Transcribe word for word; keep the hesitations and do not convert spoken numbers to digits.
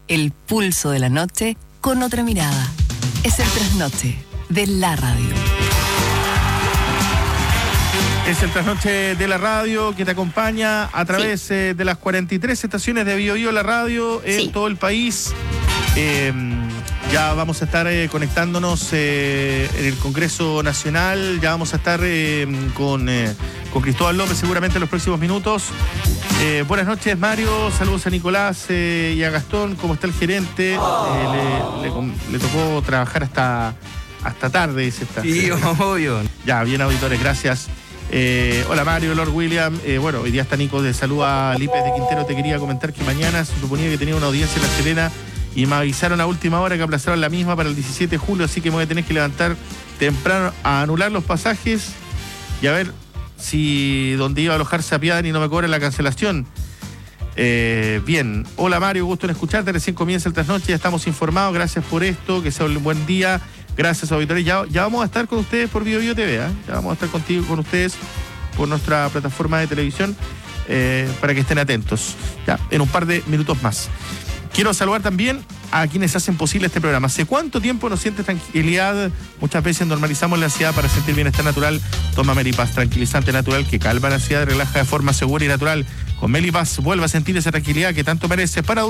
El pulso de la noche con otra mirada. Es el trasnoche de la radio. Es el trasnoche de la radio que te acompaña a través sí. eh, de las cuarenta y tres estaciones de Bio Bio la radio en sí. todo el país. Eh, ya vamos a estar eh, conectándonos eh, en el Congreso Nacional. Ya vamos a estar eh, con, eh, con Cristóbal López seguramente en los próximos minutos. Eh, buenas noches, Mario. Saludos a Nicolás eh, y a Gastón. ¿Cómo está el gerente? Eh, le, le, le tocó trabajar hasta, hasta tarde, dice esta. Sí, obvio. Ya, bien, auditores, gracias. Eh, hola Mario, Lord William. Eh, bueno, hoy día está Nico de Salud a Lípez de Quintero. Te quería comentar que mañana se suponía que tenía una audiencia en La Serena y me avisaron a última hora que aplazaron la misma para el diecisiete de julio, así que me voy a tener que levantar temprano a anular los pasajes y a ver si donde iba a alojarse a Piedad y no me cobran la cancelación. Eh, bien, hola Mario, gusto en escucharte. Recién comienza el trasnoche, ya estamos informados. Gracias por esto, que sea un buen día. Gracias, auditores. Ya, ya vamos a estar con ustedes por Bio Bio T V, ¿eh? Ya vamos a estar contigo, con ustedes por nuestra plataforma de televisión eh, para que estén atentos. Ya, en un par de minutos más. Quiero saludar también a quienes hacen posible este programa. ¿Hace cuánto tiempo no sientes tranquilidad? Muchas veces normalizamos la ansiedad para sentir bienestar natural. Toma Melipaz, tranquilizante natural que calma la ansiedad y relaja de forma segura y natural. Con Melipaz vuelva a sentir esa tranquilidad que tanto mereces. Para